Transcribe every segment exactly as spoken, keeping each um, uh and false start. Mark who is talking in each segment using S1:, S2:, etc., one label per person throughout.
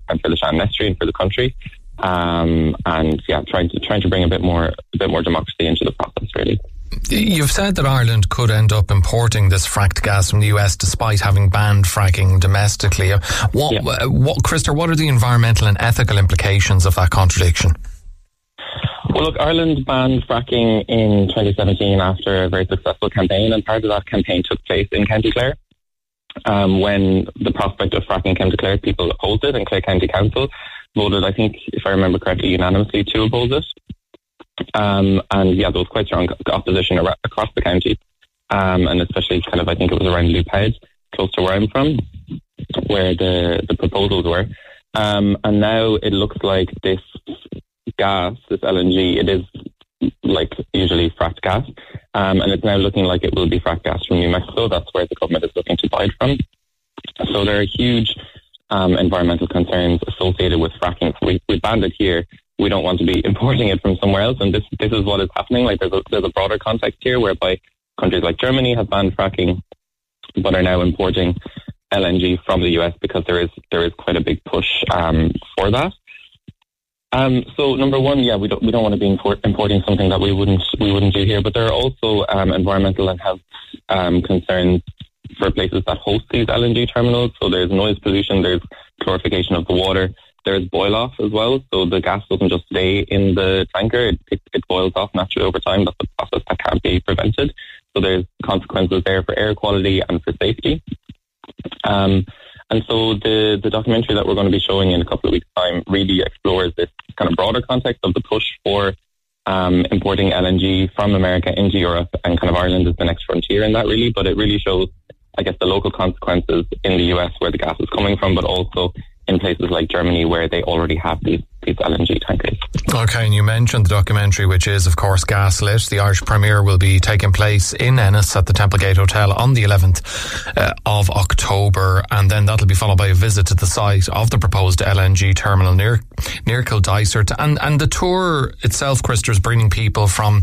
S1: and for the Shannon Estuary and for the country. Um, and yeah, trying to trying to bring a bit more a bit more democracy into the process, really.
S2: You've said that Ireland could end up importing this fracked gas from the U S despite having banned fracking domestically. What, yeah. what, Christer, what are the environmental and ethical implications of that contradiction?
S1: Well, look, Ireland banned fracking in twenty seventeen after a very successful campaign, and part of that campaign took place in County Clare. Um, when the prospect of fracking came declared, people opposed it, and Clare County Council voted, I think, if I remember correctly, unanimously to oppose it. Um, and yeah, there was quite strong opposition ar- across the county, um, and especially kind of, I think it was around Loophead, close to where I'm from, where the, the proposals were. Um, and now it looks like this gas, this L N G, it is like usually fracked gas, um, and it's now looking like it will be fracked gas from New Mexico. That's where the government is looking to buy it from. So there are huge um, environmental concerns associated with fracking. We, we banned it here. We don't want to be importing it from somewhere else, and this this is what is happening. Like there's a, there's a broader context here whereby countries like Germany have banned fracking, but are now importing L N G from the U S because there is there is quite a big push um, for that. Um, so number one, yeah, we don't we don't want to be import, importing something that we wouldn't we wouldn't do here. But there are also um, environmental and health um, concerns for places that host these L N G terminals. So there's noise pollution, there's clarification of the water. There's boil off as well, so the gas doesn't just stay in the tanker, it, it, it boils off naturally over time. That's a process that can't be prevented. So there's consequences there for air quality and for safety. Um, and so the, the documentary that we're going to be showing in a couple of weeks' time really explores this kind of broader context of the push for um, importing L N G from America into Europe, and kind of Ireland is the next frontier in that really, but it really shows, I guess, the local consequences in the U S where the gas is coming from, but also in places like Germany where they already have these, these L N G tankers.
S2: Okay, and you mentioned the documentary, which is, of course, Gaslit. The Irish premiere will be taking place in Ennis at the Templegate Hotel on the eleventh uh, of October, and then that'll be followed by a visit to the site of the proposed L N G terminal near near Kildysart. And, and the tour itself, Christer, is bringing people from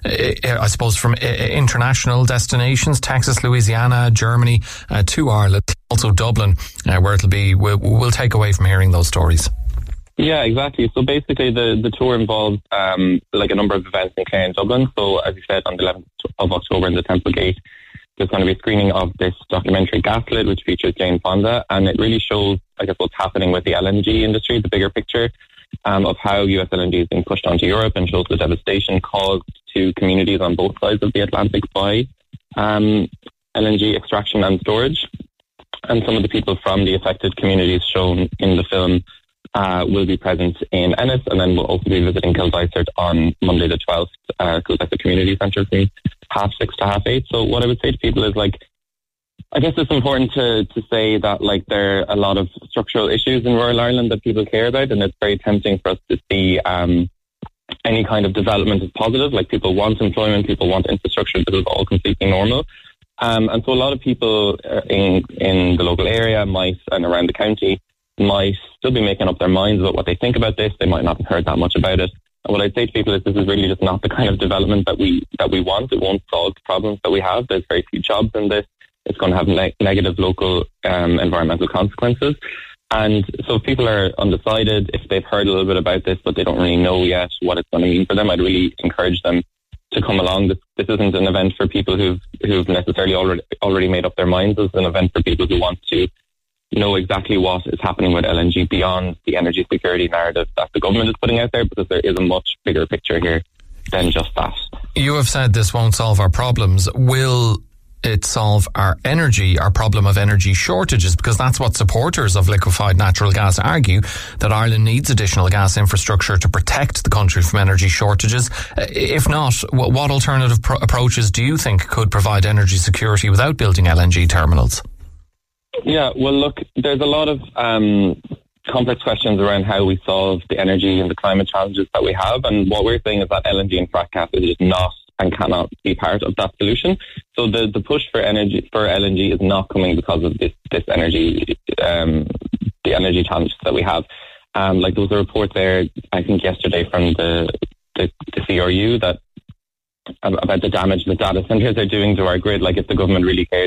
S2: I suppose from international destinations, Texas, Louisiana, Germany, uh, to Ireland, also Dublin, uh, where it'll be, we'll, we'll take away from hearing those stories.
S1: Yeah, exactly. So basically the, the tour involves um, like a number of events in Clare and Dublin. So as you said, on the eleventh of October in the Templegate, there's going to be a screening of this documentary Gaslit, which features Jane Fonda, and it really shows, I guess, what's happening with the L N G industry, the bigger picture. Um, of how U S L N G is being pushed onto Europe, and shows the devastation caused to communities on both sides of the Atlantic by um, L N G extraction and storage. And some of the people from the affected communities shown in the film uh, will be present in Ennis, and then we'll also be visiting Kildysart on Monday the twelfth, uh, Kildysart Community Centre from half six to half eight. So what I would say to people is, like, I guess it's important to, to say that, like, there are a lot of structural issues in rural Ireland that people care about, and it's very tempting for us to see um, any kind of development as positive. Like, people want employment, people want infrastructure, this is all completely normal. Um, and so a lot of people in in the local area might, and around the county, might still be making up their minds about what they think about this. They might not have heard that much about it. And what I'd say to people is this is really just not the kind of development that we that we want. It won't solve the problems that we have. There's very few jobs in this. It's going to have ne- negative local um, environmental consequences. And so if people are undecided, if they've heard a little bit about this, but they don't really know yet what it's going to mean for them, I'd really encourage them to come along. This, this isn't an event for people who've, who've necessarily already, already made up their minds. It's an event for people who want to know exactly what is happening with L N G beyond the energy security narrative that the government is putting out there, because there is a much bigger picture here than just that.
S2: You have said this won't solve our problems. Will it solve our energy, our problem of energy shortages? Because that's what supporters of liquefied natural gas argue, that Ireland needs additional gas infrastructure to protect the country from energy shortages. If not, what alternative pro- approaches do you think could provide energy security without building L N G terminals?
S1: Yeah, well, look, there's a lot of um, complex questions around how we solve the energy and the climate challenges that we have. And what we're saying is that L N G and frack gas is just not and cannot be part of that solution. So the, the push for energy for L N G is not coming because of this this energy um, the energy challenges that we have. Um, like there was a report there, I think yesterday, from the the, the C R U that about the damage the data centres are doing to our grid. Like if the government really cared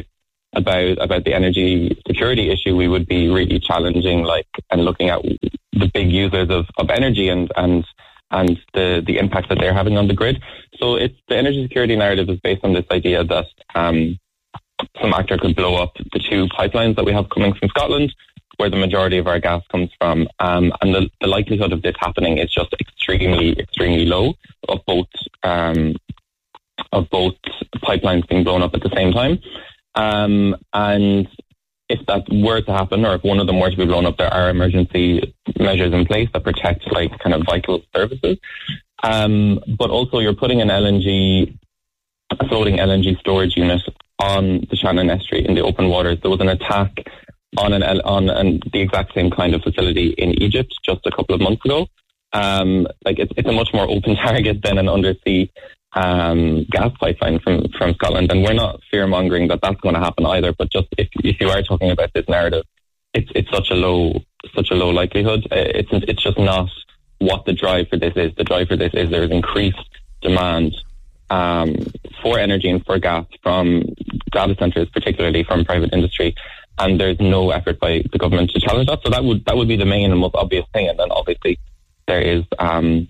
S1: about about the energy security issue, we would be really challenging, like, and looking at the big users of, of energy and and and the the impact that they're having on the grid. So it's the energy security narrative is based on this idea that um, some actor could blow up the two pipelines that we have coming from Scotland, where the majority of our gas comes from, um, and the, the likelihood of this happening is just extremely, extremely low. Of both um, of both pipelines being blown up at the same time. Um, and if that were to happen, or if one of them were to be blown up, there are emergency measures in place that protect, like, kind of vital services. Um, but also you're putting an L N G, a floating L N G storage unit on the Shannon Estuary in the open waters. There was an attack on an on an, the exact same kind of facility in Egypt just a couple of months ago. Um, like it's, it's a much more open target than an undersea um, gas pipeline from, from Scotland. And we're not fear-mongering that that's going to happen either. But just if, if you are talking about this narrative, it's it's such a low such a low likelihood. It's it's just not what the drive for this is. The drive for this is there is increased demand um, for energy and for gas from data centres, particularly from private industry. And there's no effort by the government to challenge that. So that would that would be the main and most obvious thing. And then obviously there is um,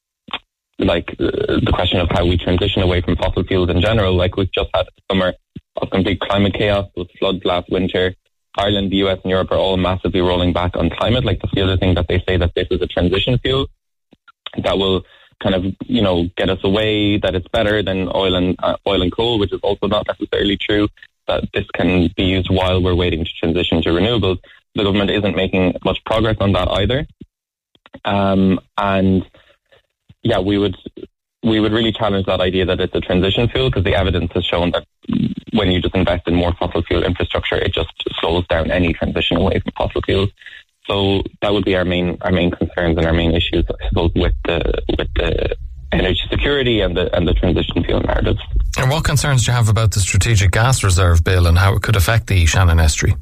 S1: like uh, the question of how we transition away from fossil fuels in general. Like we've just had a summer of complete climate chaos with floods last winter. Ireland, the U S and Europe are all massively rolling back on climate. Like that's the other thing that they say, that this is a transition fuel that will kind of, you know, get us away, that it's better than oil and uh, oil and coal, which is also not necessarily true, that this can be used while we're waiting to transition to renewables. The government isn't making much progress on that either. Um, and yeah, we would we would really challenge that idea that it's a transition fuel, because the evidence has shown that when you just invest in more fossil fuel infrastructure, it just slows down any transition away from fossil fuels. So that would be our main our main concerns and our main issues, I suppose, with the with the energy security and the and the transition fuel narrative.
S2: And what concerns do you have about the Strategic Gas Reserve Bill and how it could affect the Shannon Estuary?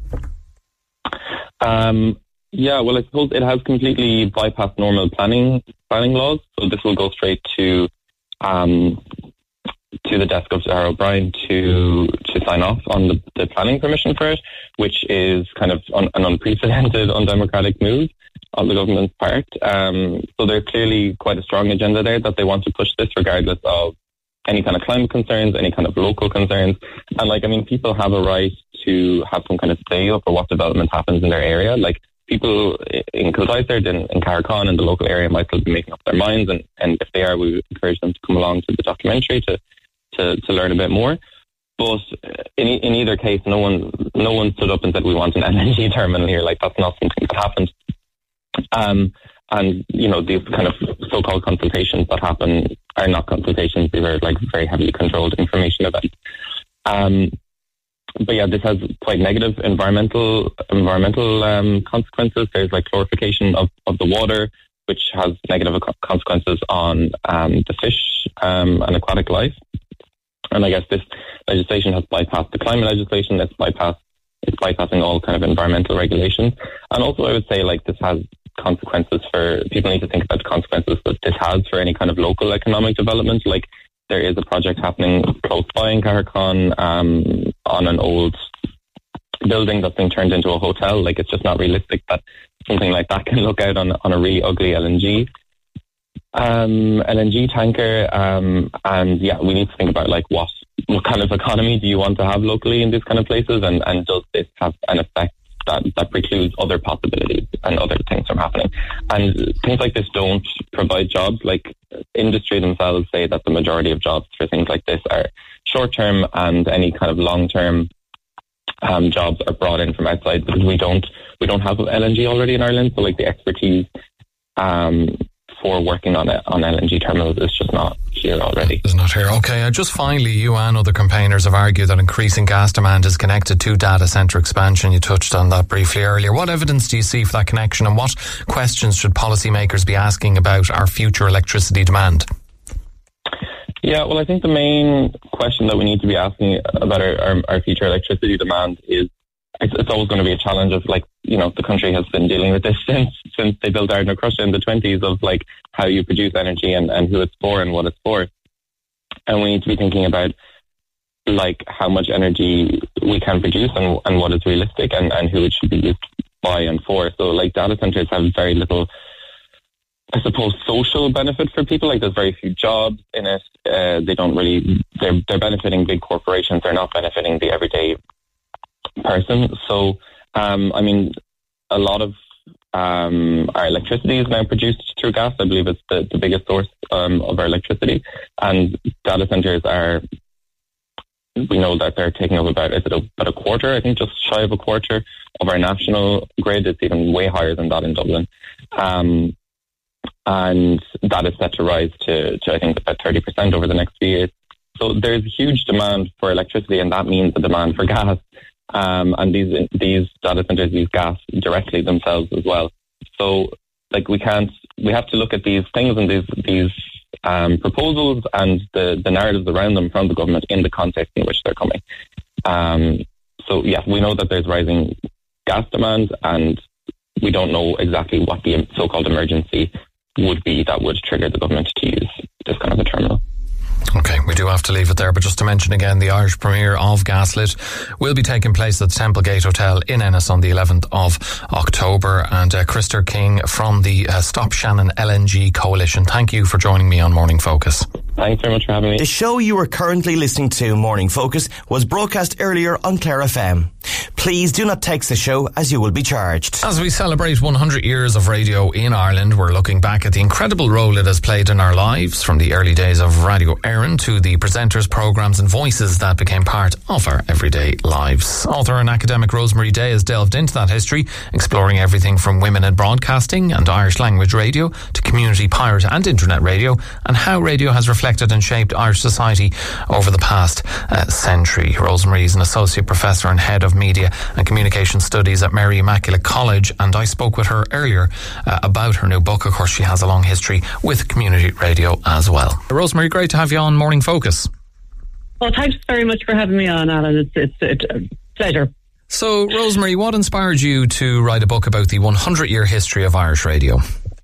S1: Um, yeah, well, I suppose it has completely bypassed normal planning planning laws. So this will go straight to um, to the desk of Darragh O'Brien to to sign off on the, the planning permission for it, which is kind of un, an unprecedented, undemocratic move on the government's part. Um, so there's clearly quite a strong agenda there that they want to push this regardless of any kind of climate concerns, any kind of local concerns. And like, I mean, people have a right to have some kind of say over what development happens in their area. Like people in Kiltyserd and in Carricon and the local area might still be making up their minds. And, and if they are, we would encourage them to come along to the documentary to, to, to learn a bit more. But in, in either case, no one, no one stood up and said we want an L N G terminal here. Like that's not something that happened. Um, and, you know, these kind of so-called consultations that happen are not consultations. These are like very heavily controlled information events. Um, but yeah, this has quite negative environmental environmental um, consequences. There's like chlorification of, of the water, which has negative consequences on um, the fish um, and aquatic life. And I guess this legislation has bypassed the climate legislation. It's bypassed, it's bypassing all kind of environmental regulations. And also I would say like this has consequences for, people need to think about the consequences that this has for any kind of local economic development. Like there is a project happening close by in Carricon um, on an old building that's being turned into a hotel. Like it's just not realistic that something like that can look out on, on a really ugly L N G um, L N G tanker. Um, and yeah, we need to think about like what what kind of economy do you want to have locally in these kind of places, and, and does this have an effect that, that precludes other possibilities and other things from happening. And things like this don't provide jobs. Like industry themselves say that the majority of jobs for things like this are short-term, and any kind of long-term um, jobs are brought in from outside, because we don't we don't have L N G already in Ireland. So like the expertise um, for working on it on L N G terminals is just not here already.
S2: It's not here. Okay, uh, just finally, you and other campaigners have argued that increasing gas demand is connected to data centre expansion. You touched on that briefly earlier. What evidence do you see for that connection, and what questions should policymakers be asking about our future electricity demand?
S1: Yeah, well, I think the main question that we need to be asking about our, our, our future electricity demand is, it's, it's always going to be a challenge of, like, you know, the country has been dealing with this since since they built Ardnacrusha Crusher in the twenties, of like how you produce energy and, and who it's for and what it's for. And we need to be thinking about like how much energy we can produce and, and what is realistic and, and who it should be used by and for. So like data centers have very little, I suppose, social benefit for people. Like there's very few jobs in it. Uh, they don't really, they're, they're benefiting big corporations. They're not benefiting the everyday person. So, um, I mean, a lot of um, our electricity is now produced through gas. I believe it's the, the biggest source um, of our electricity. And data centers are, we know that they're taking up about, is it about a quarter? I think just shy of a quarter of our national grid. It's even way higher than that in Dublin. Um, and that is set to rise to, to, I think, about thirty percent over the next few years. So there's huge demand for electricity, and that means the demand for gas. Um, and these these data centers use gas directly themselves as well. So, like, we can't, we have to look at these things and these these um, proposals and the, the narratives around them from the government in the context in which they're coming. Um, so, yeah, we know that there's rising gas demand, and we don't know exactly what the so-called emergency would be that would trigger the government to use this kind of a terminal.
S2: Okay, we do have to leave it there, but just to mention again, the Irish premiere of Gaslit will be taking place at the Templegate Hotel in Ennis on the eleventh of October. And uh, Christer King from the uh, Stop Shannon L N G Coalition, thank you for joining me on Morning Focus.
S1: Thanks very much for having me.
S3: The show you are currently listening to, Morning Focus, was broadcast earlier on Clare F M. Please do not text the show, as you will be charged.
S2: As we celebrate one hundred years of radio in Ireland, we're looking back at the incredible role it has played in our lives, from the early days of Radio Éireann to the presenters, programmes and voices that became part of our everyday lives. Author and academic Rosemary Day has delved into that history, exploring everything from women in broadcasting and Irish language radio to community pirate and internet radio, and how radio has reflected and shaped Irish society over the past uh, century. Rosemary is an associate professor and head of media and communication studies at Mary Immaculate College, and I spoke with her earlier uh, about her new book. Of course, she has a long history with community radio as well. Rosemary, great to have you on Morning Focus.
S4: Well, thanks very much for having me on, Alan. It's, it's, it's a pleasure.
S2: So, Rosemary, what inspired you to write a book about the one hundred year history of Irish radio?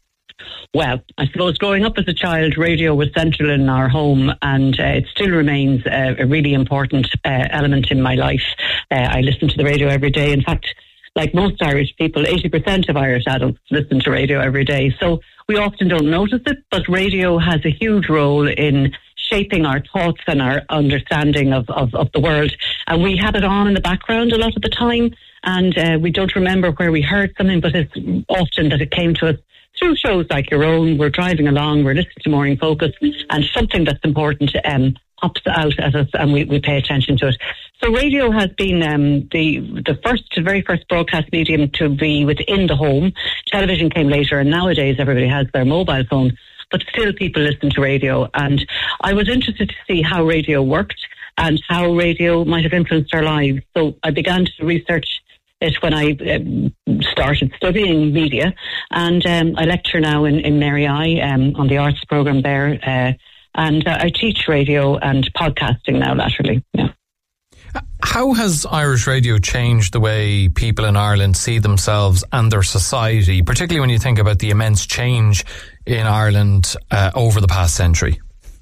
S4: Well, I suppose growing up as a child, radio was central in our home, and uh, it still remains uh, a really important uh, element in my life. Uh, I listen to the radio every day. In fact, like most Irish people, eighty percent of Irish adults listen to radio every day. So we often don't notice it, but radio has a huge role in shaping our thoughts and our understanding of, of, of the world. And we have it on in the background a lot of the time, and uh, we don't remember where we heard something, but it's often that it came to us through shows like your own. We're driving along, we're listening to Morning Focus, and something that's important um, pops out at us, and we, we pay attention to it. So radio has been um, the the first, the very first broadcast medium to be within the home. Television came later, and nowadays everybody has their mobile phone, but still people listen to radio. And I was interested to see how radio worked and how radio might have influenced our lives. So I began to research it when I um, started studying media, and um, I lecture now in, in Mary I um, on the arts programme there, uh, and uh, I teach radio and podcasting now latterly. Yeah.
S2: How has Irish radio changed the way people in Ireland see themselves and their society, particularly when you think about the immense change in Ireland uh, over the past century?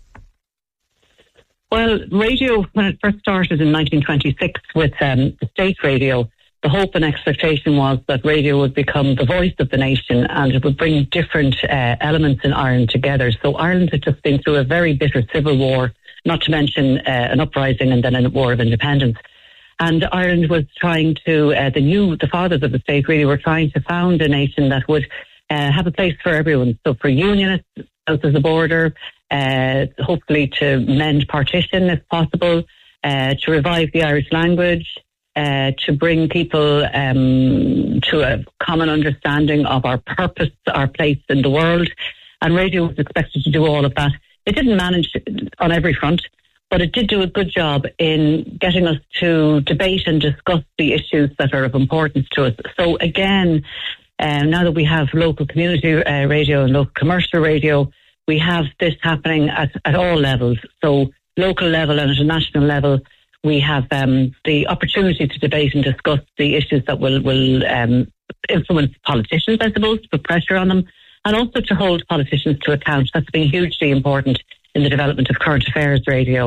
S4: Well, radio, when it first started in nineteen twenty-six with um, the state radio, the hope and expectation was that radio would become the voice of the nation, and it would bring different uh, elements in Ireland together. So Ireland had just been through a very bitter civil war, not to mention uh, an uprising and then a war of independence. And Ireland was trying to, uh, the new, the fathers of the state really were trying to found a nation that would uh, have a place for everyone. So for unionists, south of the border, uh, hopefully to mend partition if possible, uh, to revive the Irish language, Uh, to bring people um, to a common understanding of our purpose, our place in the world. And radio was expected to do all of that. It didn't manage on every front, but it did do a good job in getting us to debate and discuss the issues that are of importance to us. So again, um, now that we have local community uh, radio and local commercial radio, we have this happening at, at all levels. So local level and at a national level, we have um, the opportunity to debate and discuss the issues that will, will um, influence politicians, I suppose, to put pressure on them, and also to hold politicians to account. That's been hugely important in the development of current affairs radio.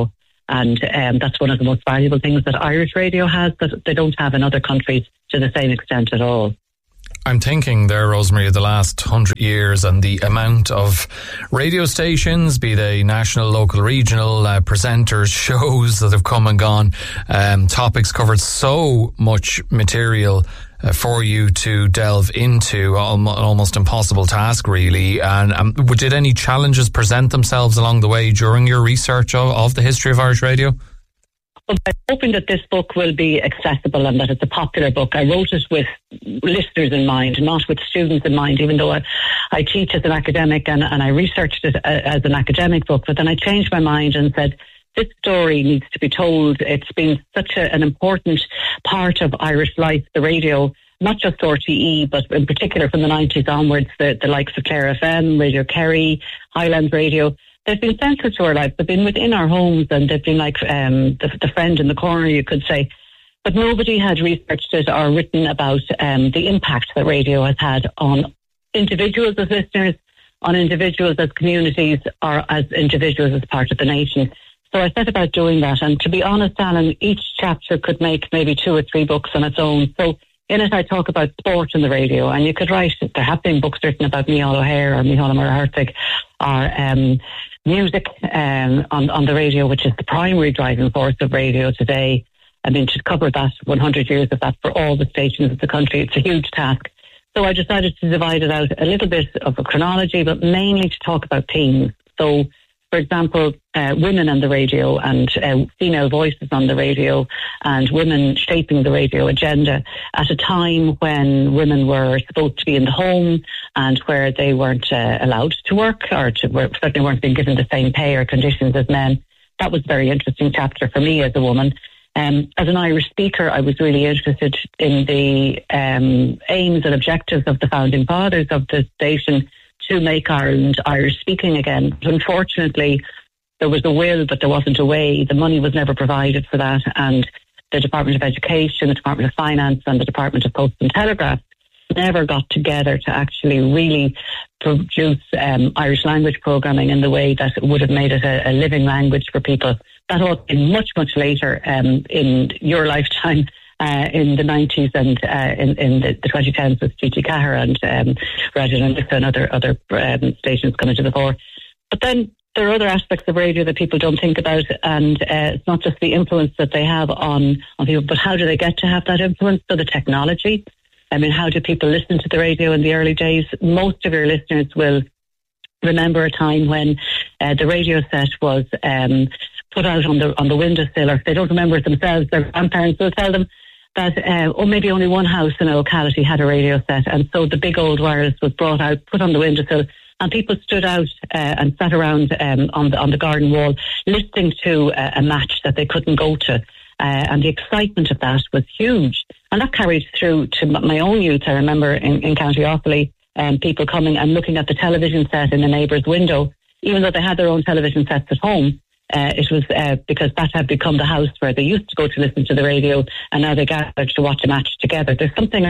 S4: And um, that's one of the most valuable things that Irish radio has that they don't have in other countries to the same extent at all.
S2: I'm thinking there, Rosemary, of the last hundred years and the amount of radio stations, be they national, local, regional, uh, presenters, shows that have come and gone, um, topics covered, so much material uh, for you to delve into, an almost impossible task, really. And um, did any challenges present themselves along the way during your research of, of the history of Irish radio?
S4: Well, I'm hoping that this book will be accessible and that it's a popular book. I wrote it with listeners in mind, not with students in mind, even though I, I teach as an academic and, and I researched it as an academic book. But then I changed my mind and said, this story needs to be told. It's been such a, an important part of Irish life, the radio, not just R T E, but in particular from the nineties onwards, the, the likes of Clare F M, Radio Kerry, Highlands Radio. They've been central to our lives. They've been within our homes and they've been like um, the, the friend in the corner, you could say. But nobody had researched it or written about um, the impact that radio has had on individuals as listeners, on individuals as communities, or as individuals as part of the nation. So I set about doing that. And to be honest, Alan, each chapter could make maybe two or three books on its own. So in it, I talk about sport on the radio, and you could write, there have been books written about Micheál O'Hare or Micheál Murray-Hertwig, or um, music um, on, on the radio, which is the primary driving force of radio today. I mean, to cover that, one hundred years of that for all the stations of the country, it's a huge task. So I decided to divide it out a little bit of a chronology, but mainly to talk about themes. So, for example, uh, women on the radio and uh, female voices on the radio and women shaping the radio agenda at a time when women were supposed to be in the home and where they weren't uh, allowed to work or to, were, certainly weren't being given the same pay or conditions as men. That was a very interesting chapter for me as a woman. Um, as an Irish speaker, I was really interested in the um, aims and objectives of the founding fathers of the station to make Ireland Irish speaking again. But unfortunately, there was a will, but there wasn't a way. The money was never provided for that. And the Department of Education, the Department of Finance and the Department of Post and Telegraph never got together to actually really produce um, Irish language programming in the way that would have made it a, a living language for people. That all came much, much later um, in your lifetime. Uh, in the nineties and uh, in, in the, the twenty tens with G T Cahir and um, Radio Nissa and other, other um, stations coming to the fore. But then there are other aspects of radio that people don't think about, and uh, it's not just the influence that they have on, on people, but how do they get to have that influence? So the technology. I mean, how do people listen to the radio in the early days? Most of your listeners will remember a time when uh, the radio set was um, put out on the on the windowsill, or if they don't remember it themselves, their grandparents will tell them that, uh, or maybe only one house in a locality had a radio set. And so the big old wireless was brought out, put on the windowsill, and people stood out uh, and sat around um, on the on the garden wall listening to uh, a match that they couldn't go to. Uh, and the excitement of that was huge. And that carried through to my own youth. I remember in, in County Offaly, um, people coming and looking at the television set in the neighbour's window, even though they had their own television sets at home. Uh, it was uh, because that had become the house where they used to go to listen to the radio, and now they gathered to watch a match together. There's something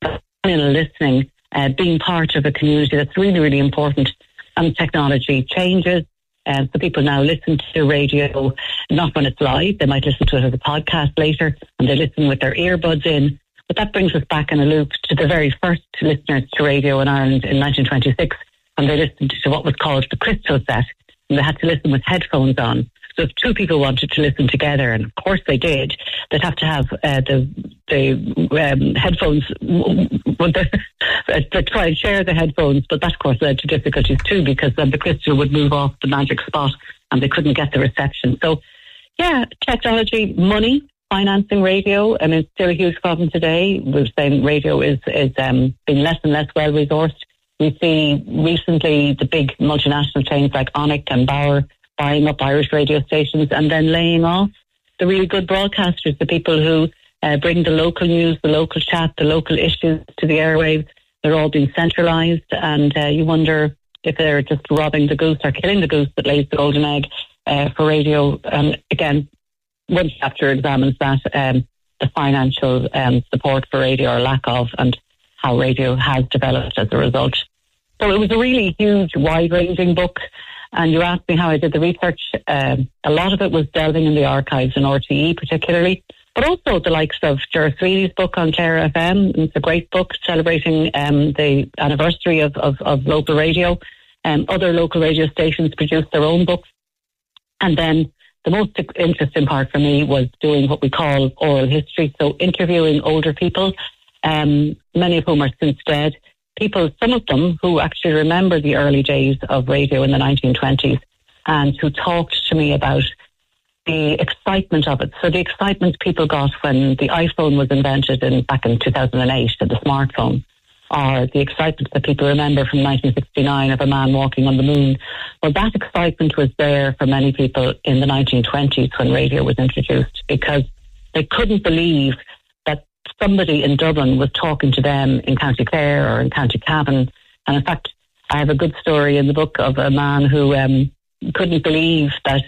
S4: in listening, uh, being part of a community, that's really, really important. And technology changes. Uh, so people now listen to radio not when it's live. They might listen to it as a podcast later, and they listen with their earbuds in. But that brings us back in a loop to the very first listeners to radio in Ireland in nineteen twenty-six, when they listened to what was called the Crystal set. And they had to listen with headphones on. So if two people wanted to listen together, and of course they did, they'd have to have uh, the the um, headphones, well, to try and share the headphones. But that, of course, led to difficulties too, because then the crystal would move off the magic spot and they couldn't get the reception. So, yeah, technology, money, financing radio. I mean, it's still a huge problem today. We're saying radio is, is um, being less and less well-resourced. We see recently the big multinational chains like Onic and Bauer buying up Irish radio stations and then laying off the really good broadcasters, the people who uh, bring the local news, the local chat, the local issues to the airwaves. They're all being centralised, and uh, you wonder if they're just robbing the goose or killing the goose that lays the golden egg uh, for radio. And again, one chapter examines that, um, the financial um, support for radio or lack of, and how radio has developed as a result. So it was a really huge, wide-ranging book. And you asked me how I did the research. Um, a lot of it was delving in the archives in R T E particularly, but also the likes of Ger Sweeney's book on Clare F M. It's a great book celebrating um, the anniversary of, of, of local radio. Um, other local radio stations produced their own books. And then the most interesting part for me was doing what we call oral history, so interviewing older people, um, many of whom are since dead. People, some of them who actually remember the early days of radio in the nineteen twenties and who talked to me about the excitement of it. So the excitement people got when the iPhone was invented in, back in two thousand eight, and the smartphone, or the excitement that people remember from nineteen sixty-nine of a man walking on the moon. Well, that excitement was there for many people in the nineteen twenties when radio was introduced, because they couldn't believe that somebody in Dublin was talking to them in County Clare or in County Cavan. And in fact, I have a good story in the book of a man who um, couldn't believe that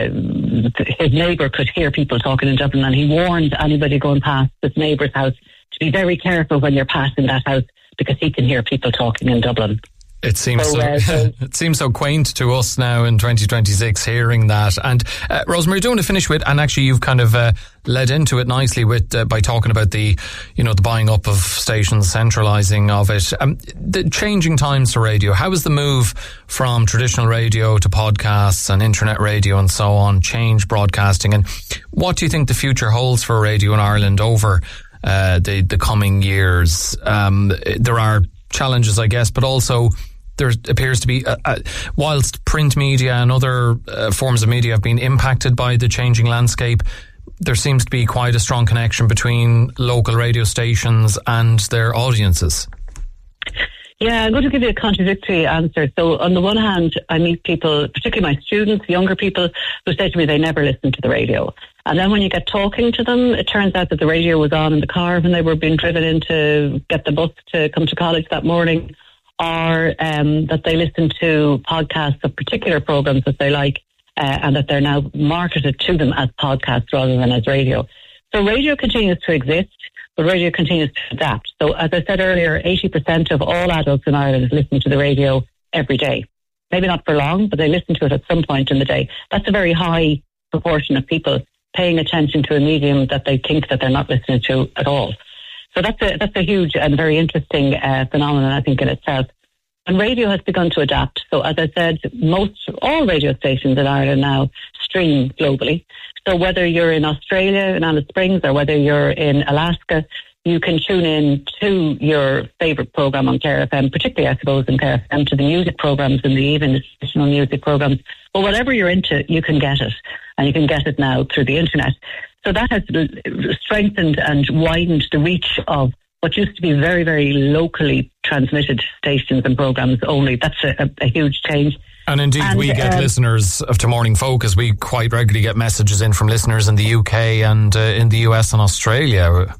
S4: uh, his neighbour could hear people talking in Dublin, and he warned anybody going past his neighbour's house to be very careful when you're passing that house, because he can hear people talking in Dublin.
S2: It seems
S4: so,
S2: so,
S4: uh, so
S2: it seems so quaint to us now in twenty twenty-six hearing that. And uh, Rosemary, doing to finish with, and actually you've kind of uh, led into it nicely with uh, by talking about the, you know, the buying up of stations, centralising of it, um, the changing times for radio. How is the move from traditional radio to podcasts and internet radio and so on change broadcasting? And what do you think the future holds for radio in Ireland over uh, the the coming years? Um, there are challenges, I guess, but also there appears to be, uh, uh, whilst print media and other uh, forms of media have been impacted by the changing landscape, there seems to be quite a strong connection between local radio stations and their audiences.
S4: Yeah, I'm going to give you a contradictory answer. So on the one hand, I meet people, particularly my students, younger people, who say to me they never listen to the radio. And then when you get talking to them, it turns out that the radio was on in the car when they were being driven in to get the bus to come to college that morning, or um, that they listen to podcasts of particular programs that they like, uh, and that they're now marketed to them as podcasts rather than as radio. So radio continues to exist, but radio continues to adapt. So as I said earlier, eighty percent of all adults in Ireland listen to the radio every day. Maybe not for long, but they listen to it at some point in the day. That's a very high proportion of people paying attention to a medium that they think that they're not listening to at all. So that's a that's a huge and very interesting uh, phenomenon, I think, in itself. And radio has begun to adapt. So as I said, most, all radio stations in Ireland now stream globally. So whether you're in Australia, in Alice Springs, or whether you're in Alaska, you can tune in to your favourite programme on Clare F M, particularly, I suppose, in Clare F M, to the music programmes and the even additional music programmes. But whatever you're into, you can get it. And you can get it now through the internet. So that has strengthened and widened the reach of what used to be very, very locally transmitted stations and programmes only. That's a, a, a huge change.
S2: And indeed, and, we get um, listeners of To Morning Focus. We quite regularly get messages in from listeners in the U K and uh, in the U S and Australia.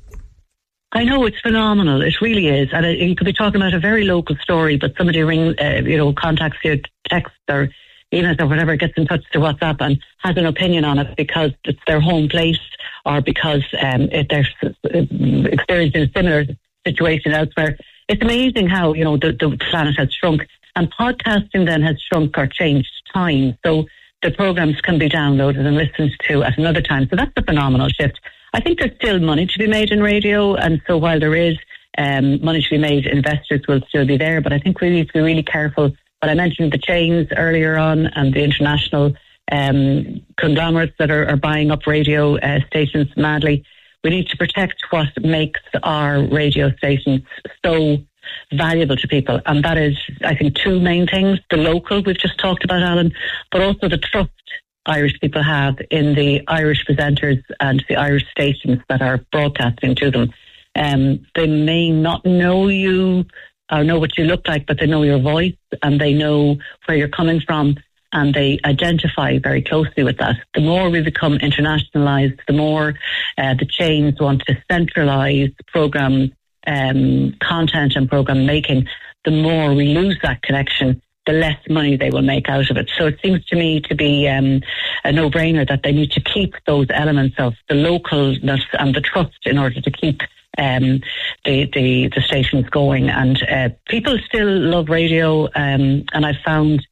S4: I know, it's phenomenal. It really is. And it, you could be talking about a very local story, but somebody rings, uh, you know, contacts you, texts or emails or whatever, gets in touch to WhatsApp and has an opinion on it because it's their home place, or because um, it, they're experiencing a similar situation elsewhere. It's amazing how, you know, the, the planet has shrunk, and podcasting then has shrunk or changed time. So the programs can be downloaded and listened to at another time. So that's a phenomenal shift. I think there's still money to be made in radio, and so while there is um, money to be made, investors will still be there. But I think we need to be really careful. But I mentioned the chains earlier on and the international um, conglomerates that are, are buying up radio uh, stations madly. We need to protect what makes our radio stations so valuable to people. And that is, I think, two main things. The local, we've just talked about, Alan, but also the trust Irish people have in the Irish presenters and the Irish stations that are broadcasting to them. Um, they may not know you or know what you look like, but they know your voice and they know where you're coming from, and they identify very closely with that. The more we become internationalised, the more uh, the chains want to centralise programme um, content and programme making, the more we lose that connection, the less money they will make out of it. So it seems to me to be um, a no-brainer that they need to keep those elements of the localness and the trust in order to keep um, the, the the stations going. And uh, people still love radio, um, and I've found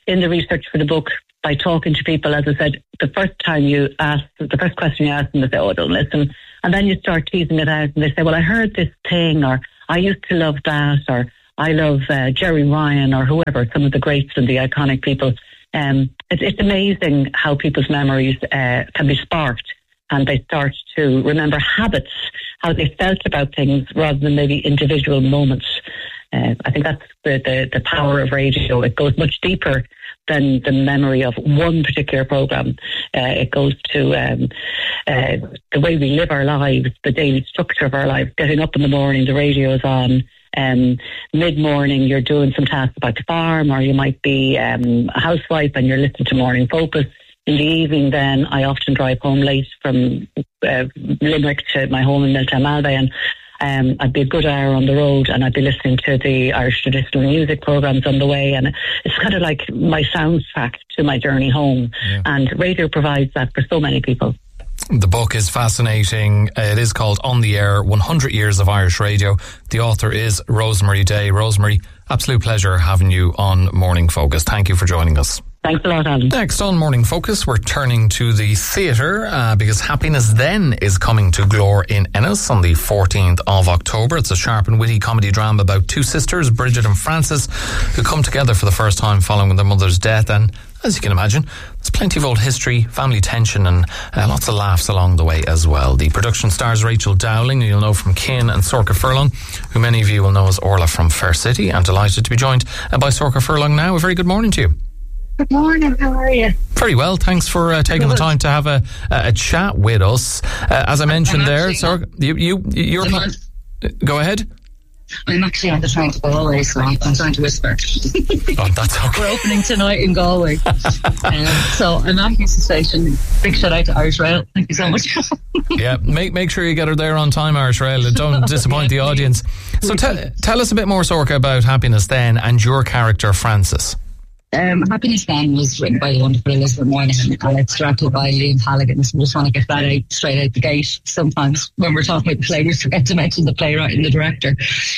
S4: in the research for the book, by talking to people, as I said, the first time you ask, the first question you ask them, they say, oh, don't listen. And then you start teasing it out and they say, well, I heard this thing, or I used to love that, or I love uh, Jerry Ryan, or whoever, some of the greats and the iconic people. Um, it, it's amazing how people's memories uh, can be sparked, and they start to remember habits, how they felt about things rather than maybe individual moments. Uh, I think that's the, the, the power of radio. It goes much deeper than the memory of one particular programme. Uh, it goes to um, uh, the way we live our lives, the daily structure of our lives. Getting up in the morning, the radio is on. Um, mid-morning, you're doing some tasks about the farm, or you might be um, a housewife and you're listening to Morning Focus. In the evening, then, I often drive home late from uh, Limerick to my home in Miltown Malbay, and Um, I'd be a good hour on the road, and I'd be listening to the Irish traditional music programmes on the way, and it's kind of like my soundtrack to my journey home. Yeah. And radio provides that for so many people.
S2: The book is fascinating. It is called On the Air, one hundred years of Irish Radio. The author is Rosemary Day. Rosemary, absolute pleasure having you on Morning Focus. Thank you for joining us.
S4: Thanks a lot, Alan.
S2: Next on Morning Focus, we're turning to the theatre uh, because Happiness Then is coming to Glór in Ennis on the fourteenth of October. It's a sharp and witty comedy drama about two sisters, Bridget and Frances, who come together for the first time following their mother's death. And as you can imagine, there's plenty of old history, family tension, and uh, lots of laughs along the way as well. The production stars Rachel Dowling, who you'll know from Kin, and Sorcha Furlong, who many of you will know as Orla from Fair City. I'm delighted to be joined uh, by Sorcha Furlong now. A very good morning to you.
S5: Good morning, how are you?
S2: Very well, thanks for uh, taking Good. the time to have a, a, a chat with us. Uh, as I mentioned there, Sorcha, you, you, you're...
S5: On,
S2: go ahead.
S5: I'm actually on the train to Galway, so I'm trying to whisper.
S2: Oh, that's okay.
S5: We're opening tonight in Galway. um, so I'm at Houston Station. Big shout out to Irish Rail. Thank you so much.
S2: Yeah, make make sure you get her there on time, Irish Rail. Don't disappoint yeah, the audience. So t- tell us a bit more, Sorcha, about Happiness Then and your character, Frances.
S5: Um, Happiness Then was written by the wonderful Elizabeth Moynihan, and it's directed by Liam Halligan. So we just want to get that out straight out the gate. Sometimes when we're talking about the play, we forget to mention the playwright and the director.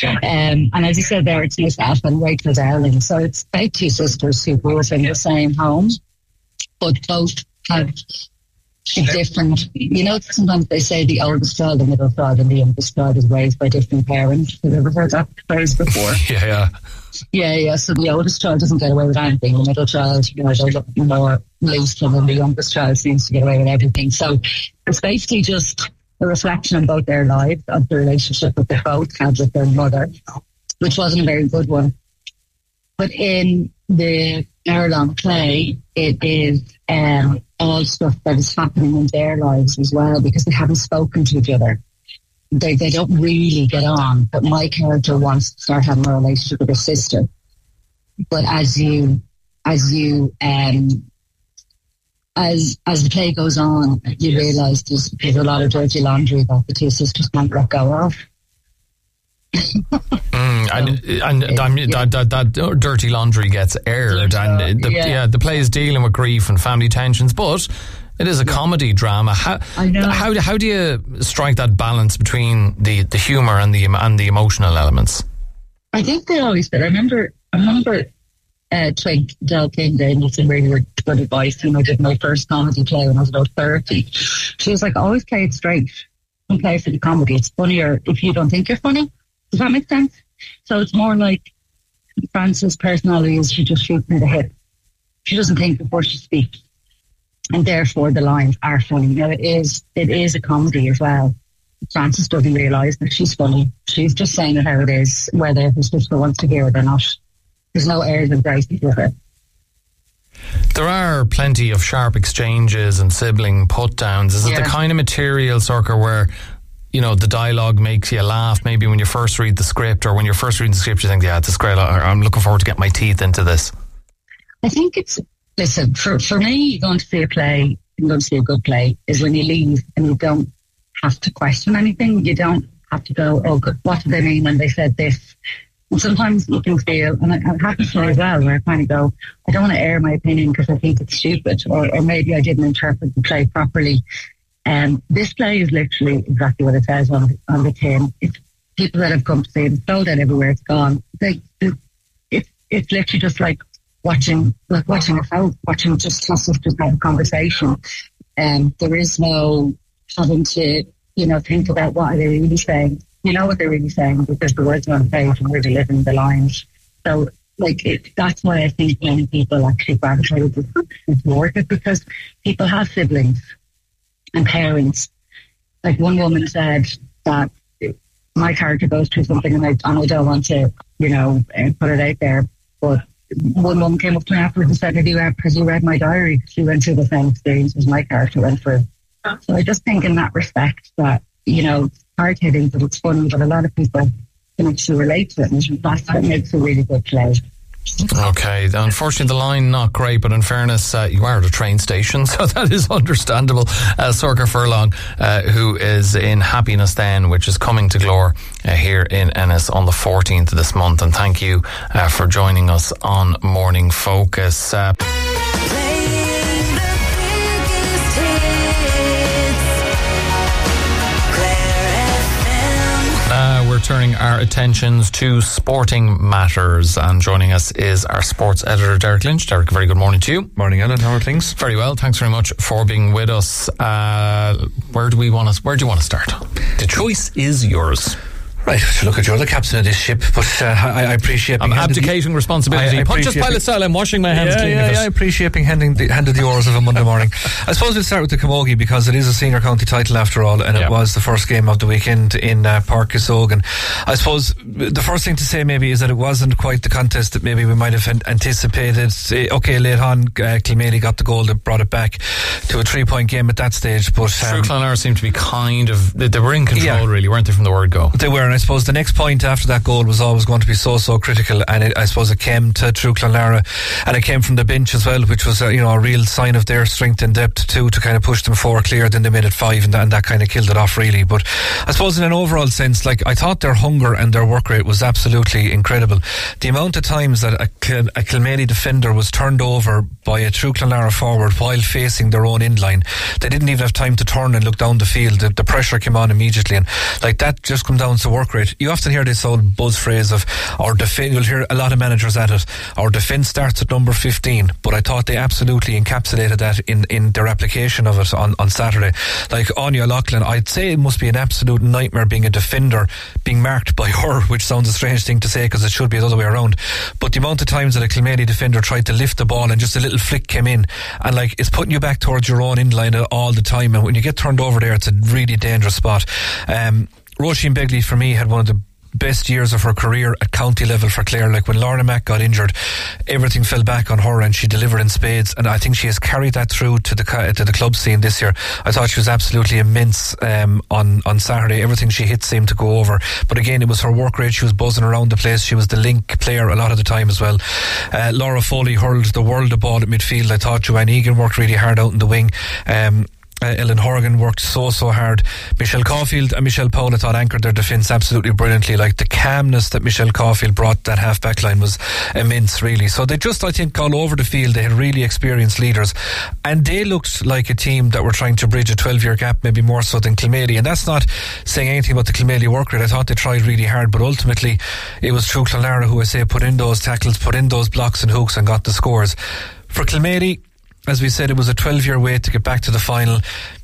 S5: Um, and as you said there, it's myself and Rachel Dowling. So it's about two sisters who grew up in the same home, but both have a different, you know, sometimes they say the oldest child, the middle child, and the youngest child is raised by different parents. Have you ever heard that phrase before?
S2: Yeah, yeah.
S5: Yeah, yeah. So the oldest child doesn't get away with anything. The middle child, you know, they're looking more loose, and then the youngest child seems to get away with everything. So it's basically just a reflection on both their lives, of the relationship that they both had with their mother, which wasn't a very good one. But in the hour-long play, it is um, all stuff that is happening in their lives as well, because they haven't spoken to each other. They they don't really get on, but my character wants to start having a relationship with her sister. But as you as you um as as the play goes on, you realise there's, there's a lot of dirty laundry that the two sisters can't let go of.
S2: mm, and and I mean, yeah. that, that that dirty laundry gets aired, and the, yeah. yeah, the play is dealing with grief and family tensions, but it is a yeah. comedy drama. How
S5: I know.
S2: how how do you strike that balance between the, the humour and the and the emotional elements?
S5: I think they always did. I remember I remember uh, Twink Del King gave me some really good advice when I did my first comedy play when I was about thirty. She was like, always play it straight. Don't play for the comedy. It's funnier if you don't think you're funny. Does that make sense? So it's more like Frances' personality is she just shoots in the hip. She doesn't think before she speaks. And therefore the lines are funny. Now it is it is a comedy as well. Frances doesn't realise that she's funny. She's just saying it how it is, whether her sister wants to hear it or not. There's no airs of graces with her.
S2: There are plenty of sharp exchanges and sibling put-downs. Is it yeah. the kind of material, Sorcha, where, you know, the dialogue makes you laugh maybe when you first read the script, or when you're first reading the script you think, yeah, this is great, I'm looking forward to getting my teeth into this?
S5: I think it's, listen, for, for me, going to see a play and going to see a good play is when you leave and you don't have to question anything. You don't have to go, oh, what do they mean when they said this? And sometimes you can feel, and it happens to me as well, where I kind of go, I don't want to air my opinion because I think it's stupid, or, or maybe I didn't interpret the play properly. Um, this play is literally exactly what it says on the, on the tin. It's people that have come to see it, it's sold out everywhere, it's gone. They, it, it's literally just like watching, like watching a film, watching just two sisters have a conversation. Um, there is no having to, you know, think about what are they really saying. You know what they're really saying because the words are on the page and we're delivering the lines. So, like, it, that's why I think many people actually gravitate toward it, because people have siblings and parents. Like, one woman said that my character goes through something and I, and I don't want to, you know, put it out there, but one woman came up to me afterwards and said, have you, have you read my diary? She went through the same experience as my character went through. So I just think in that respect that, you know, it's hard-hitting, but it's funny, but a lot of people can actually relate to it, and that's what makes a really good play.
S2: Okay, unfortunately the line not great, but in fairness, uh, you are at a train station, so that is understandable. Uh, Sorcha Furlong, uh, who is in Happiness Then, which is coming to Glór uh, here in Ennis on the fourteenth of this month, and thank you uh, for joining us on Morning Focus. Uh, We're turning our attentions to sporting matters, and joining us is our sports editor Derek Lynch. Derek, very good morning to you.
S6: Morning, Alan. How are things?
S2: Very well. Thanks very much for being with us. Uh, where do we want to? Where do you want to start? The choice is yours.
S6: Right, so look at you're the captain of this ship, but uh, I, I appreciate
S2: I'm abdicating the, responsibility. I, I Punch pilot style. I'm washing my hands
S6: yeah,
S2: clean.
S6: Yeah, yeah, I appreciate being handing the, handed the oars of a Monday morning. I suppose we'll start with the Camogie, because it is a senior county title after all, and yeah. It was the first game of the weekend in uh, Páirc Uisógan. I suppose the first thing to say maybe is that it wasn't quite the contest that maybe we might have anticipated. Okay, late on, uh, Kilmaley got the goal that brought it back to a three-point game at that stage, but um,
S2: True Clonlara seemed to be kind of they, they were in control, yeah. really, weren't they, from the word go?
S6: They were, and I suppose the next point after that goal was always going to be so so critical, and it, I suppose it came to True Clonlara, and it came from the bench as well, which was a, you know a real sign of their strength and depth too, to kind of push them four clear. Then they made it five, and that, and that kind of killed it off really. But I suppose in an overall sense, like, I thought their hunger and their work rate was absolutely incredible. The amount of times that a, a Kilmaley defender was turned over by a True Clonlara forward while facing their own end line, they didn't even have time to turn and look down the field. The, the pressure came on immediately, and like that just come down to work rate. You often hear this old buzz phrase of our defense. You'll hear a lot of managers at it. Our defence starts at number fifteen, but I thought they absolutely encapsulated that in, in their application of it on, on Saturday. Like Anya Loughlin, I'd say it must be an absolute nightmare being a defender, being marked by her, which sounds a strange thing to say because it should be the other way around. But the amount of times that a Kilmaley defender tried to lift the ball and just a little flick came in, and like it's putting you back towards your own end line all the time, and when you get turned over there, it's a really dangerous spot. Um, Roisin Begley for me had one of the best years of her career at county level for Clare. Like when Lorna Mack got injured, everything fell back on her and she delivered in spades, and I think she has carried that through to the to the club scene this year. I thought she was absolutely immense um, on, on Saturday. Everything she hit seemed to go over, but again it was her work rate. She was buzzing around the place. She was the link player a lot of the time as well. uh, Laura Foley hurled the world of ball at midfield. I thought Joanne Egan worked really hard out in the wing. um Uh, Ellen Horgan worked so so hard. Michelle Caulfield and Michelle Powell, I thought, anchored their defence absolutely brilliantly. Like the calmness that Michelle Caulfield brought that half back line was immense really. So they just, I think, all over the field they had really experienced leaders, and they looked like a team that were trying to bridge a twelve year gap, maybe more so than Kilmaley. And that's not saying anything about the Kilmaley work rate. I thought they tried really hard, but ultimately it was True Clonlara who, I say, put in those tackles, put in those blocks and hooks and got the scores. For Kilmaley, as we said, it was a twelve year wait to get back to the final.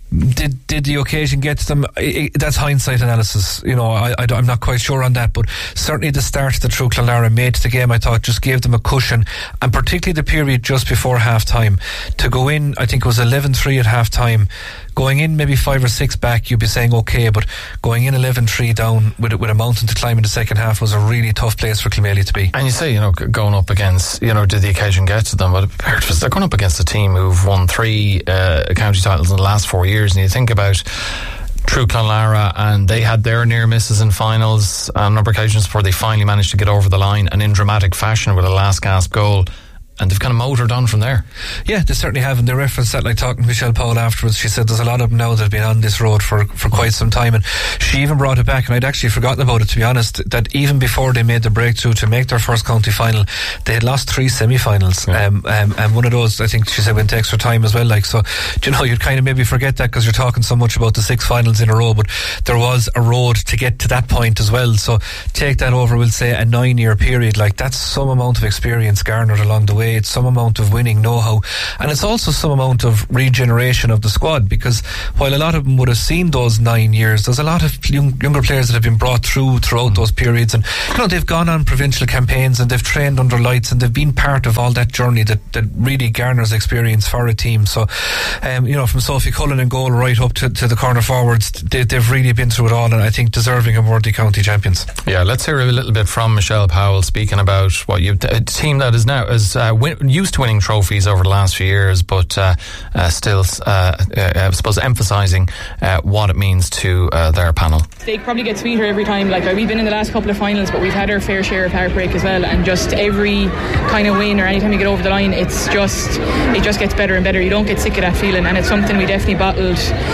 S6: Did did the occasion get to them? It, it, that's hindsight analysis. You know, I, I, I'm not quite sure on that, but certainly the start that True Clonlara made to the game, I thought, just gave them a cushion, and particularly the period just before half time. To go in, I think it was eleven three at half time. Going in maybe five or six back, you'd be saying okay, but going in eleven three down with with a mountain to climb in the second half was a really tough place for Kilmaley to be.
S2: And you say, you know, going up against, you know, did the occasion get to them? But they're going up against a team who've won three uh, county titles in the last four years, and you think about True Clonlara, and they had their near misses in finals on a number of occasions before they finally managed to get over the line, and in dramatic fashion with a last gasp goal. And they've kind of motored on from there.
S6: Yeah, they certainly have. And they referenced that, like talking to Michelle Powell afterwards, she said there's a lot of them now that have been on this road for, for quite some time. And she even brought it back, and I'd actually forgotten about it, to be honest, that even before they made the breakthrough to make their first county final, they had lost three semi-finals. Yeah. Um, um, and one of those, I think she said, went to extra time as well. Like, so, you know, you'd kind of maybe forget that because you're talking so much about the six finals in a row, but there was a road to get to that point as well. So take that over, we'll say, a nine year period. Like, that's some amount of experience garnered along the way. play, it's some amount of winning know-how, and it's also some amount of regeneration of the squad, because while a lot of them would have seen those nine years, there's a lot of young, younger players that have been brought through throughout those periods, and you know, they've gone on provincial campaigns and they've trained under lights and they've been part of all that journey that, that really garners experience for a team. So um, you know, from Sophie Cullen in goal right up to, to the corner forwards, they, they've really been through it all, and I think deserving of worthy county champions.
S2: Yeah, let's hear a little bit from Michelle Powell speaking about what you a team that is now is uh, win, used to winning trophies over the last few years, but uh, uh, still uh, uh, I suppose emphasising uh, what it means to uh, their panel.
S7: They probably get sweeter every time. Like, we've been in the last couple of finals, but we've had our fair share of heartbreak as well, and just every kind of win or anytime you get over the line, it's just it just gets better and better. You don't get sick of that feeling, and it's something we definitely bottled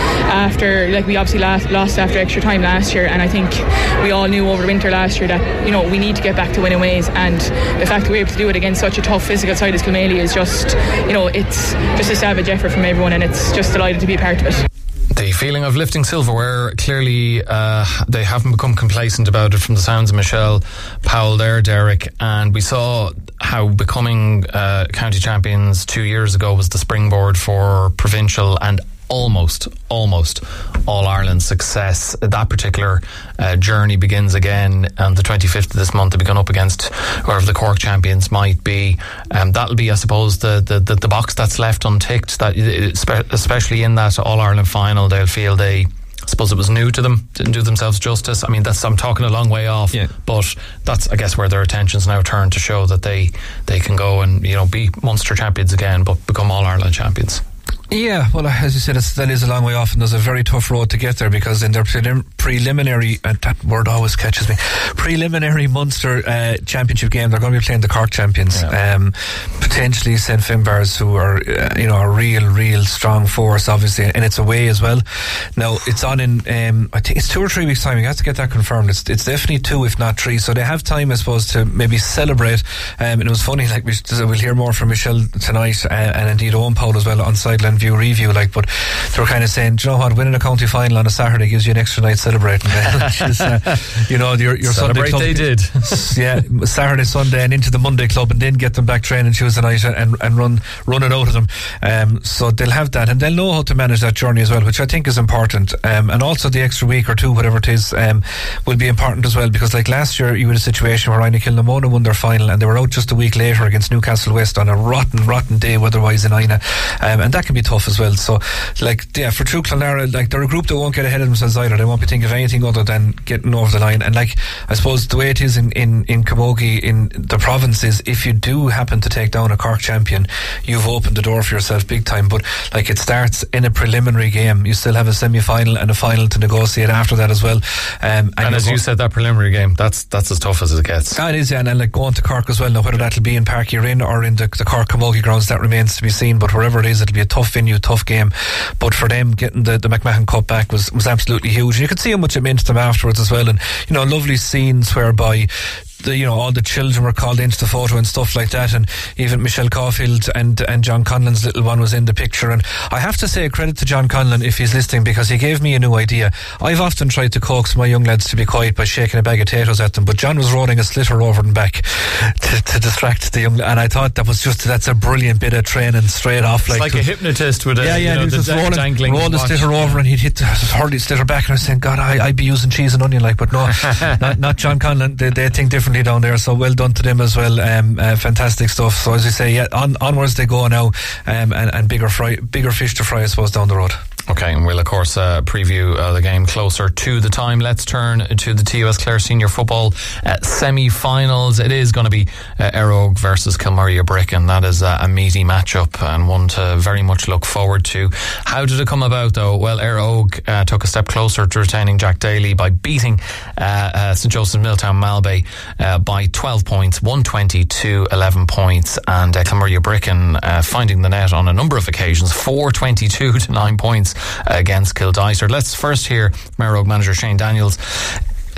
S7: after, like, we obviously last, lost after extra time last year, and I think we all knew over the winter last year that, you know, we need to get back to winning ways, and the fact that we're able to do it against such a tough physical side as Kilmaley is just, you know, it's just a savage effort from everyone, and it's just delighted to be a part of it.
S2: The feeling of lifting silverware, clearly uh, they haven't become complacent about it from the sounds of Michelle Powell there, Derek, and we saw how becoming uh, county champions two years ago was the springboard for provincial and almost, almost All-Ireland success. That particular uh, journey begins again on the twenty-fifth of this month. They'll be going up against whoever the Cork champions might be. Um, that'll be, I suppose, the, the, the, the box that's left unticked, that especially in that All-Ireland final, they'll feel they, I suppose it was new to them, didn't do themselves justice. I mean, that's, I'm talking a long way off, yeah. But that's, I guess, where their attention's now turned to show that they, they can go and, you know, be Munster champions again, but become All-Ireland champions.
S6: Yeah, well, as you said, it's, that is a long way off, and there's a very tough road to get there, because in their prelim- preliminary, uh, that word always catches me, preliminary Munster uh, championship game, they're going to be playing the Cork champions, yeah. um, potentially Saint Finbarrs, who are, uh, you know, a real, real strong force, obviously, and it's away as well. Now, it's on in, um, I think it's two or three weeks' time. You have to get that confirmed. It's, it's definitely two, if not three, so they have time, I suppose, to maybe celebrate. Um, and it was funny, like, we, we'll hear more from Michelle tonight, uh, and indeed Owen Powell as well on Sideline View review, like, but they were kind of saying, do you know what, winning a county final on a Saturday gives you an extra night celebrating, which is, uh, you know, your, your Sunday club.
S2: They did.
S6: Yeah, Saturday, Sunday, and into the Monday club, and then get them back training Tuesday night and, and run run it out of them. Um, so they'll have that, and they'll know how to manage that journey as well, which I think is important. Um, and also the extra week or two, whatever it is, um, will be important as well, because like last year, you had a situation where Ina Kilnamona won their final, and they were out just a week later against Newcastle West on a rotten, rotten day weather-wise in Ina, um, and that can be tough as well. So, like, yeah, for True Clonlara, like, they're a group that won't get ahead of themselves either. They won't be thinking of anything other than getting over the line. And, like, I suppose the way it is in, in, in Camogie, in the province, is if you do happen to take down a Cork champion, you've opened the door for yourself big time. But, like, it starts in a preliminary game. You still have a semi-final and a final to negotiate after that as well. Um, and
S2: and as you said, that preliminary game, that's that's as tough as it gets.
S6: That is, yeah, and, and like going to Cork as well. Now, whether that'll be in Park Urin or in the, the Cork Camogie grounds, that remains to be seen. But wherever it is, it'll be a tough venue, tough game. But for them, getting the, the McMahon Cup back was, was absolutely huge. And you could see how much it meant to them afterwards as well. And, you know, lovely scenes whereby the, you know, all the children were called into the photo and stuff like that, and even Michelle Caulfield and, and John Conlon's little one was in the picture. And I have to say a credit to John Conlon if he's listening, because he gave me a new idea. I've often tried to coax my young lads to be quiet by shaking a bag of potatoes at them, but John was rolling a slitter over and back to, to distract the young, and I thought that was just, that's a brilliant bit of training straight off.
S2: Like,
S6: like
S2: a hypnotist with a,
S6: yeah, yeah,
S2: you know,
S6: he was
S2: the
S6: just rolling,
S2: dangling
S6: roll the slitter over, and he'd hit the hurley slitter back, and I was saying, God, I, I'd be using cheese and onion, like, but no, not, not John Conlon. They, they think differently down there, so well done to them as well. Um, uh, fantastic stuff. So as you say, yeah, on, onwards they go now, um, and, and bigger fry, bigger fish to fry, I suppose, down the road.
S2: Okay, and we'll of course uh, preview uh, the game closer to the time. Let's turn to the T U S Clare Senior Football uh, semi-finals. It is going to be uh, Eire versus Kilmurray Brick, and that is uh, a meaty matchup and one to very much look forward to. How did it come about though? Well, Eire uh, took a step closer to retaining Jack Daly by beating uh, uh, St Joseph Milltown Malbay uh, by twelve points, one twenty to eleven points, and uh, Kilmurray Brick uh, finding the net on a number of occasions, four twenty-two to nine points against Kildysart. Let's first hear Mare Óg manager Shane Daniels.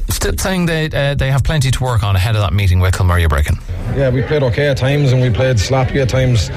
S2: Still saying they uh, they have plenty to work on ahead of that meeting with Kilmurry Brecon.
S8: Yeah, we played okay at times and we played sloppy at times.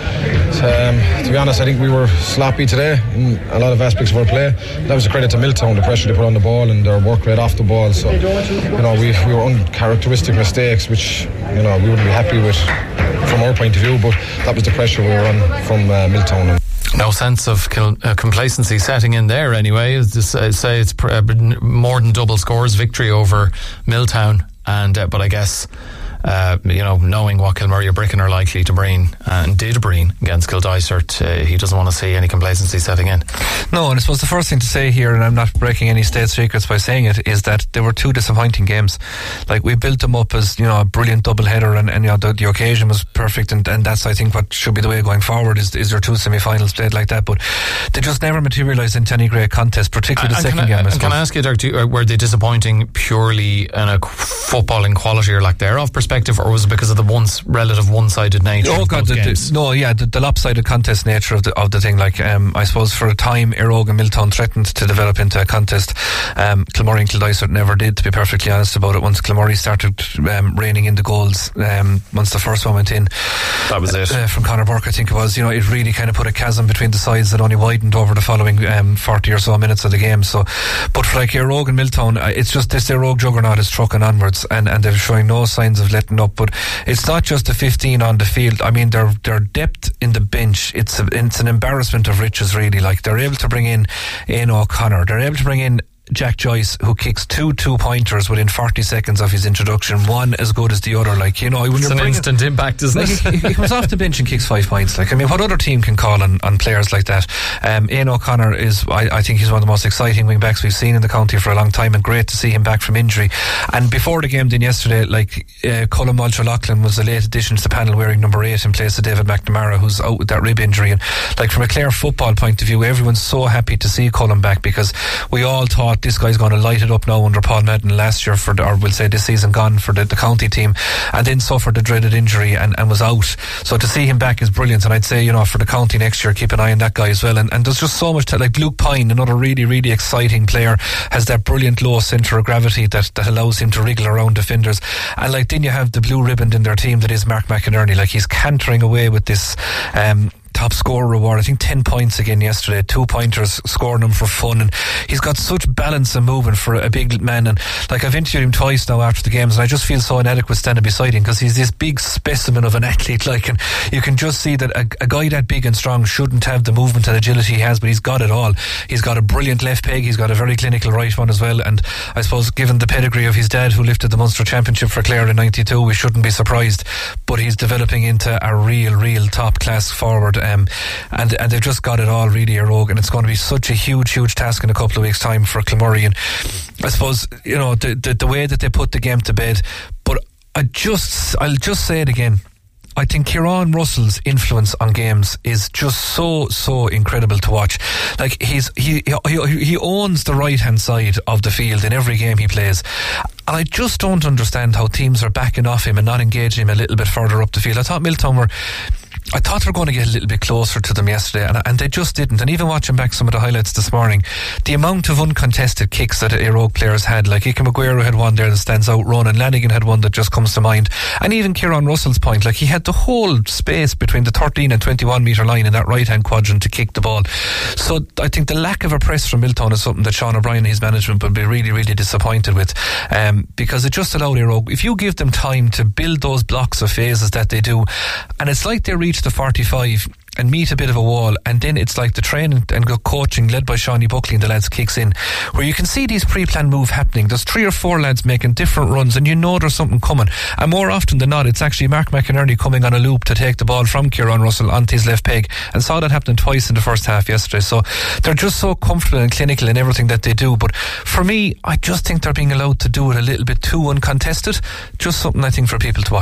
S8: Um, to be honest, I think we were sloppy today in a lot of aspects of our play. That was a credit to Milltown, the pressure they put on the ball and their work rate off the ball. So, you know, we, we were uncharacteristic mistakes, which, you know, we wouldn't be happy with from our point of view, but that was the pressure we were on from uh, Milltown.
S2: No sense of kil- uh, complacency setting in there anyway. This, uh, say it's pr- uh, more than double scores victory over Milltown, and uh, but I guess uh, you know, knowing what Kilmurry Brecon are likely to bring and did bring against Kildysart, uh, he doesn't want to see any complacency setting in.
S6: No, and I suppose the first thing to say here, and I'm not breaking any state secrets by saying it, is that there were two disappointing games. Like, we built them up as, you know, a brilliant double header, and, and you know, the, the occasion was perfect, and, and that's, I think, what should be the way going forward, is, is there two semi-finals played like that, but they just never materialised into any great contest, particularly
S2: and,
S6: the
S2: and
S6: second
S2: can I,
S6: game. I
S2: can I ask you, Derek, do, were they disappointing purely in a footballing quality or lack thereof perspective, or was it because of the once relative one-sided nature
S6: oh
S2: of
S6: God,
S2: both
S6: the,
S2: games?
S6: The, no, yeah, the, the lopsided contest nature of the of the thing. Like, um, I suppose for a time, Éire Óg and Milltown threatened to develop into a contest. Um, Kilmurry and Kildysart never did, to be perfectly honest about it. Once Kilmurry started um, reining in the goals, um, once the first one went in,
S2: that was it.
S6: Uh, from Conor Burke, I think it was. You know, it really kind of put a chasm between the sides that only widened over the following um, forty or so minutes of the game. So, but for like Éire Óg and Milltown, uh, it's just this Éire Óg juggernaut is trucking onwards, and, and they're showing no signs of letting up. But it's not just the fifteen on the field. I mean, their their depth in the bench, it's a, it's an embarrassment of riches, really. Like, they're able to bring in Ian O'Connor, they're able to bring in Jack Joyce, who kicks two two-pointers within forty seconds of his introduction, one as good as the other. Like, you know, when
S2: it's
S6: you're
S2: an
S6: bringing,
S2: instant impact, isn't
S6: like,
S2: it?
S6: he, he comes off the bench and kicks five points. Like, I mean, what other team can call on, on players like that? Um, Ian O'Connor is, I, I think he's one of the most exciting wing backs we've seen in the county for a long time, and great to see him back from injury. And before the game then yesterday, like, uh, Colin Walsh O'Loughlin was a late addition to the panel, wearing number eight in place of David McNamara, who's out with that rib injury. And like, from a Clare football point of view, everyone's so happy to see Colin back, because we all thought this guy's going to light it up now under Paul Madden last year for the, or we'll say this season gone for the, the county team, and then suffered the dreaded injury and, and was out. So to see him back is brilliant, and I'd say, you know, for the county next year, keep an eye on that guy as well. And, and there's just so much to, like, Luke Pine, another really really exciting player, has that brilliant low centre of gravity that, that allows him to wriggle around defenders. And like, then you have the blue ribbon in their team that is Mark McInerney. Like, he's cantering away with this um top score reward. I think ten points again yesterday, two pointers, scoring them for fun, and he's got such balance and movement for a big man. And like, I've interviewed him twice now after the games, and I just feel so inadequate standing beside him, because he's this big specimen of an athlete. Like, and you can just see that a, a guy that big and strong shouldn't have the movement and agility he has, but he's got it all. He's got a brilliant left peg, he's got a very clinical right one as well, and I suppose given the pedigree of his dad, who lifted the Munster Championship for Clare in ninety-two, we shouldn't be surprised. But he's developing into a real real top class forward. Um, and and they've just got it all, really, Éire Óg, and it's going to be such a huge huge task in a couple of weeks' time for Kilmurry. And I suppose, you know, the, the the way that they put the game to bed. But I just I'll just say it again, I think Kieran Russell's influence on games is just so so incredible to watch. Like, he's he he, he owns the right hand side of the field in every game he plays, and I just don't understand how teams are backing off him and not engaging him a little bit further up the field. I thought Milltown were I thought they were going to get a little bit closer to them yesterday, and, and they just didn't. And even watching back some of the highlights this morning, the amount of uncontested kicks that Éire Óg players had, like Ike Maguire had one there that stands out, Ronan Lanigan had one that just comes to mind, and even Kieran Russell's point, like, he had the whole space between the thirteen and twenty-one metre line in that right hand quadrant to kick the ball. So I think the lack of a press from Milltown is something that Sean O'Brien and his management will be really really disappointed with, um, because it just allowed Éire Óg, if you give them time to build those blocks of phases that they do, and it's like they reach the forty-five and meet a bit of a wall, and then it's like the training and coaching led by Shawnee Buckley and the lads kicks in, where you can see these pre-planned moves happening. There's three or four lads making different runs, and you know there's something coming, and more often than not it's actually Mark McInerney coming on a loop to take the ball from Kieran Russell onto his left peg, and saw that happening twice in the first half yesterday. So they're just so comfortable and clinical in everything that they do. But for me, I just think they're being allowed to do it a little bit too uncontested. Just something I think for people to watch.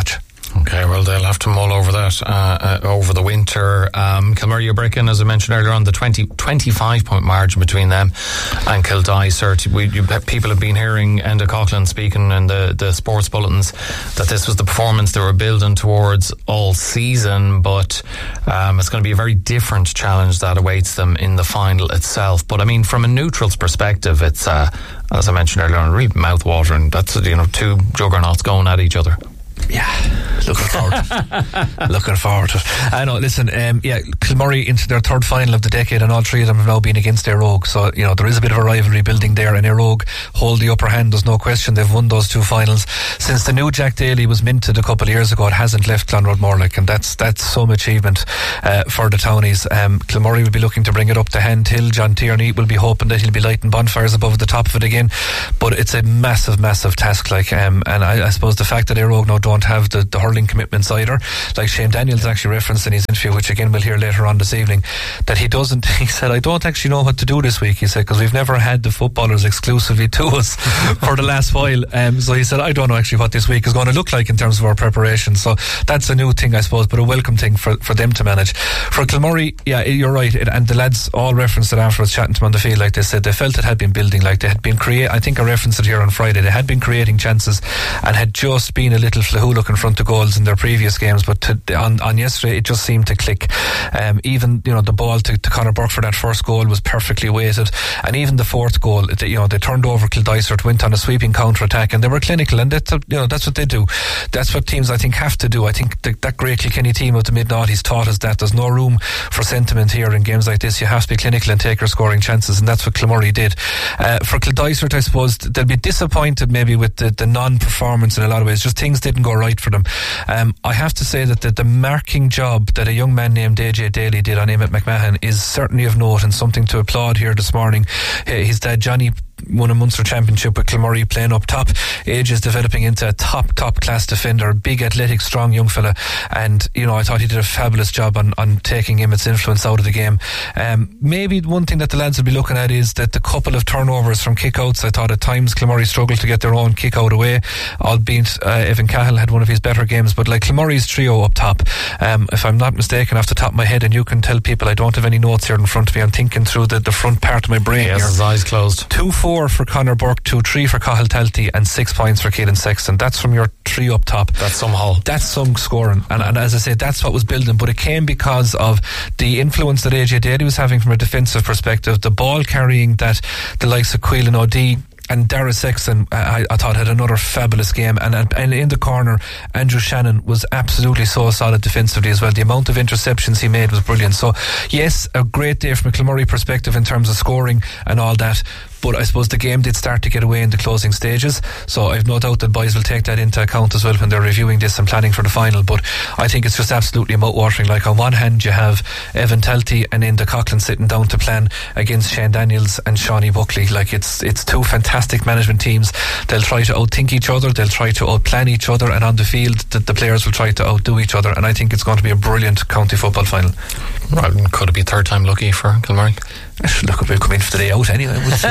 S2: Okay, well, they'll have to mull over that uh, uh, over the winter. Um, Kilmurry, you break in, as I mentioned earlier on, the twenty, twenty-five point margin between them and Kildysart. We, you, people have been hearing Enda Coughlin speaking in the, the sports bulletins that this was the performance they were building towards all season, but um, it's going to be a very different challenge that awaits them in the final itself. But I mean, from a neutral's perspective, it's, uh, as I mentioned earlier on, really mouth-watering. That's, you know, two juggernauts going at each other.
S6: Yeah, looking forward to it. Looking forward to it. I know, listen, um, yeah, Kilmurry into their third final of the decade, and all three of them have now been against Éire Óg. So, you know, there is a bit of a rivalry building there, and Éire Óg hold the upper hand, there's no question. They've won those two finals. Since the new Jack Daly was minted a couple of years ago, it hasn't left Clonrodmore, like, and that's that's some achievement uh, for the townies. Um, Kilmurry will be looking to bring it up to Hand Hill. John Tierney will be hoping that he'll be lighting bonfires above the top of it again. But it's a massive, massive task, like, um, and I, I suppose the fact that Éire Óg now don't have the, the hurling commitments either, like Shane Daniels actually referenced in his interview, which again we'll hear later on this evening, that he doesn't, he said, I don't actually know what to do this week, he said, because we've never had the footballers exclusively to us for the last while. Um, so he said, I don't know actually what this week is going to look like in terms of our preparation. So that's a new thing, I suppose, but a welcome thing for, for them to manage. For Kilmurry, yeah, you're right, it, and the lads all referenced it afterwards, chatting to them on the field, like they said, they felt it had been building, like they had been create. I think I referenced it here on Friday, they had been creating chances and had just been a little flahoolic in front of goals in their previous games, but to, on, on yesterday it just seemed to click. Um, even, you know, the ball to, to Conor Burke for that first goal was perfectly weighted, and even the fourth goal, they, you know, they turned over Kildysart, went on a sweeping counter-attack, and they were clinical, and that's, you know, that's what they do. That's what teams, I think, have to do. I think the, that great Kilkenny team of the mid-noughties taught us that there's no room for sentiment here in games like this. You have to be clinical and take your scoring chances, and that's what Kilmurry did. Uh, for Kildysart, I suppose they'll be disappointed maybe with the, the non-performance in a lot of ways. Just things didn't go right for them. Um, I have to say that the, the marking job that a young man named A J Daly did on Emmett McMahon is certainly of note and something to applaud here this morning. His dad, Johnny, won a Munster Championship with Kilmurry playing up top. Age is developing into a top, top class defender, big, athletic, strong young fella, and, you know, I thought he did a fabulous job on, on taking Emmett's influence out of the game. Um, maybe one thing that the lads will be looking at is that the couple of turnovers from kick-outs, I thought at times Kilmurry struggled to get their own kick-out away, albeit uh, Evan Cahill had one of his better games, but like Kilmurry's trio up top, um, if I'm not mistaken off the top of my head, and you can tell people I don't have any notes here in front of me, I'm thinking through the, the front part of my brain.
S2: Yes,
S6: here.
S2: his eyes closed.
S6: Two four for Conor Burke, two three for Cahill Talty, and six points for Keelan Sexton. That's from your three up top.
S2: That's some haul.
S6: That's some scoring, and, and as I say, that's what was building, but it came because of the influence that A J Daly was having from a defensive perspective, the ball carrying that the likes of Quillan O'Dea and Dara Sexton, I, I thought, had another fabulous game, and, and in the corner Andrew Shannon was absolutely so solid defensively as well. The amount of interceptions he made was brilliant. So yes, a great day from a Kilmurry perspective in terms of scoring and all that, but I suppose the game did start to get away in the closing stages, so I've no doubt that boys will take that into account as well when they're reviewing this and planning for the final. But I think it's just absolutely mouth-watering. Like, on one hand you have Evan Talty and Enda Coughlin sitting down to plan against Shane Daniels and Shawnee Buckley. Like, it's it's two fantastic management teams. They'll try to outthink each other, they'll try to outplan each other, and on the field the, the players will try to outdo each other, and I think it's going to be a brilliant county football final.
S2: Well, could it be third time lucky for Kilmurry?
S6: Look, we'll come in for the day out anyway. We'll see.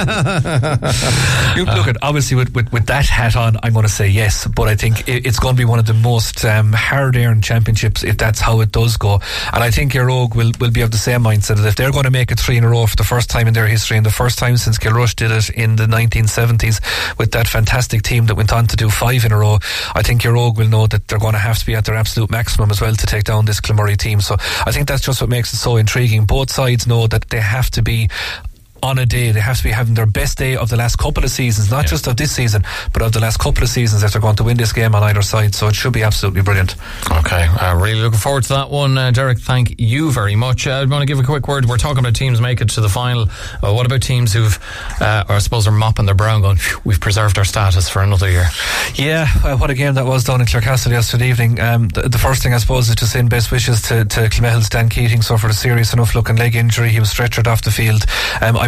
S6: you, look, at obviously with, with, with that hat on, I'm going to say yes, but I think it, it's going to be one of the most um, hard-earned championships if that's how it does go. And I think Éire Óg will, will be of the same mindset that if they're going to make it three in a row for the first time in their history, and the first time since Kilrush did it in the nineteen seventies with that fantastic team that went on to do five in a row, I think Éire Óg will know that they're going to have to be at their absolute maximum as well to take down this Kilmurry team. So I think that's just what makes it so intriguing. Both sides know that they have to be on a day, they have to be having their best day of the last couple of seasons, not yeah. just of this season, but of the last couple of seasons if they're going to win this game on either side. So it should be absolutely brilliant.
S2: Okay, uh, really looking forward to that one. uh, Derek, thank you very much. uh, I want to give a quick word. We're talking about teams make it to the final. Uh, what about teams who've uh, or I suppose are mopping their brow and going, we've preserved our status for another year?
S6: Yeah, uh, what a game that was down in Clarecastle yesterday evening. um, the, the first thing I suppose is to send best wishes to, to Clonmahill's Dan Keating. Suffered a serious enough looking leg injury, he was stretchered off the field. um, I'm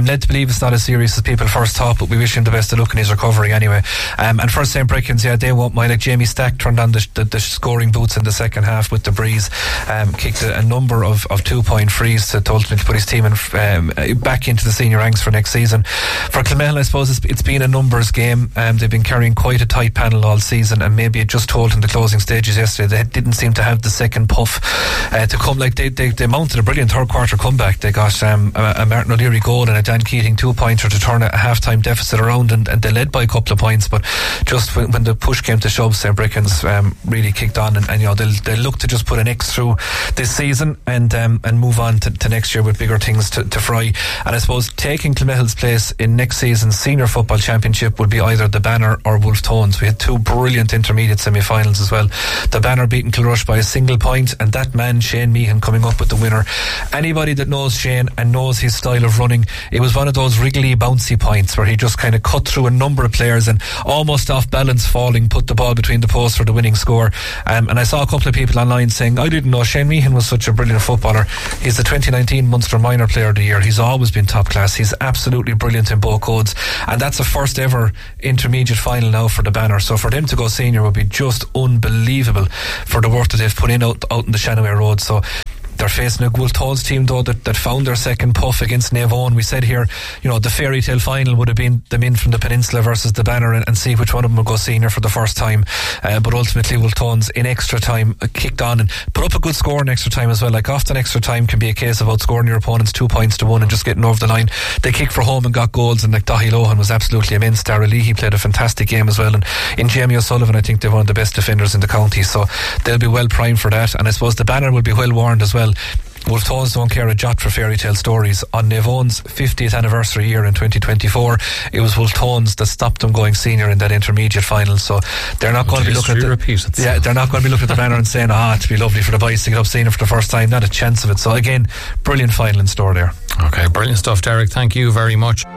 S6: I'm led to believe it's not as serious as people first thought, but we wish him the best of luck in his recovery anyway. Um, and for Saint Brecons, yeah, they won't mind. Like Jamie Stack turned on the, the, the scoring boots in the second half with the breeze, um, kicked a, a number of, of two-point frees to, to ultimately put his team in, um, back into the senior ranks for next season. For Clonmel, I suppose it's, it's been a numbers game. Um, they've been carrying quite a tight panel all season, and maybe it just told in the closing stages yesterday. They didn't seem to have the second puff uh, to come. Like they, they, they mounted a brilliant third quarter comeback. They got um, a, a Martin O'Leary goal and a Dan Keating two-pointer to turn a half-time deficit around, and, and they led by a couple of points, but just when, when the push came to shove, Saint Brecons um, really kicked on, and, and you know they'll, they'll look to just put an X through this season and um, and move on to, to next year with bigger things to, to fry. And I suppose taking Clonmehill's place in next season's senior football championship would be either the Banner or Wolf Tones. We had two brilliant intermediate semi-finals as well. The Banner beating Kilrush by a single point, and that man Shane Meehan coming up with the winner. Anybody that knows Shane and knows his style of running, it was one of those wriggly bouncy points where he just kind of cut through a number of players and almost off balance falling put the ball between the posts for the winning score. Um, and I saw a couple of people online saying, I didn't know Shane Meehan was such a brilliant footballer. He's the twenty nineteen Munster Minor Player of the Year. He's always been top class. He's absolutely brilliant in both codes, and that's a first ever intermediate final now for the Banner. So for them to go senior would be just unbelievable for the work that they've put in out, out in the Shanaway Road. So they're facing a Wolf Tones team though that, that found their second puff against Navan. We said here, you know, the fairy tale final would have been them in from the Peninsula versus the Banner, and, and see which one of them will go senior for the first time. Uh, but ultimately Wolf Tones in extra time uh, kicked on and put up a good score in extra time as well. Like often extra time can be a case of outscoring your opponents two points to one and just getting over the line. They kicked for home and got goals, and like Dahi Lohan was absolutely immense. Dara Leahy played a fantastic game as well, and in Jamie O'Sullivan I think they're one of the best defenders in the county, so they'll be well primed for that. And I suppose the Banner will be well warned as well. Wolf Tones don't care a jot for fairy tale stories. On Navan's fiftieth anniversary year in twenty twenty-four, it was Wolf Tones that stopped them going senior in that intermediate final. So they're not going to be looking at the, yeah, they're not going to be looking at the Banner and saying, ah, it'd be lovely for the boys to get up senior for the first time. Not a chance of it. So again, brilliant final in store there.
S2: Okay, brilliant stuff, Derek. Thank you very much.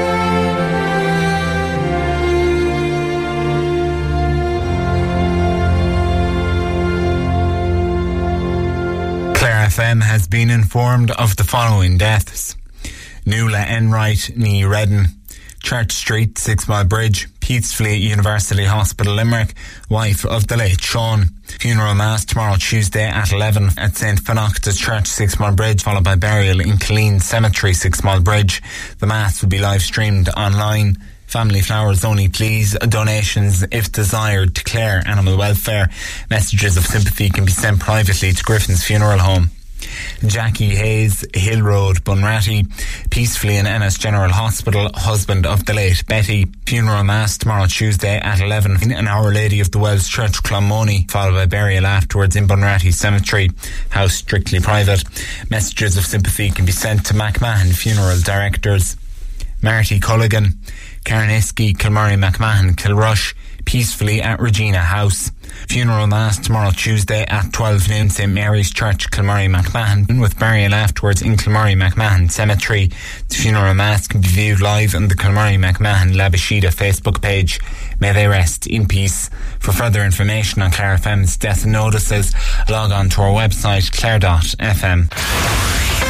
S9: Clare F M has been informed of the following deaths: Nuala Enright, Nee Redden, Church Street, Six Mile Bridge, Peatsfleet University Hospital, Limerick, wife of the late Sean. Funeral mass tomorrow Tuesday at eleven at Saint Fenachta's Church, Six Mile Bridge, followed by burial in Killeen Cemetery, Six Mile Bridge. The mass will be live streamed online. Family flowers only, please. Donations, if desired, to Clare Animal Welfare. Messages of sympathy can be sent privately to Griffin's Funeral Home. Jackie Hayes, Hill Road, Bunratty. Peacefully in Ennis General Hospital, husband of the late Betty. Funeral mass tomorrow Tuesday at eleven in Our Lady of the Wells Church, Clonmony, followed by burial afterwards in Bunratty Cemetery. House strictly private. Messages of sympathy can be sent to McMahon Funeral Directors. Marty Culligan, Carniski, Kilmurray McMahon, Kilrush, peacefully at Regina House. Funeral mass tomorrow Tuesday at twelve noon, St Mary's Church, Kilmurray McMahon, with burial afterwards in Kilmurray McMahon Cemetery. The funeral mass can be viewed live on the Kilmurray McMahon Labashida Facebook page. May they rest in peace. For further information on Clare F M's death notices, log on to our website clare dot f m.